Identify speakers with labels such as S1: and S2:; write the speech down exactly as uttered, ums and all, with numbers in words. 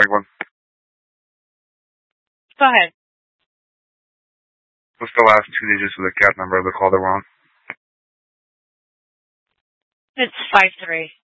S1: Franklin.
S2: Go ahead.
S1: What's the last two digits of the cab number of the call that we're on?
S2: It's five three.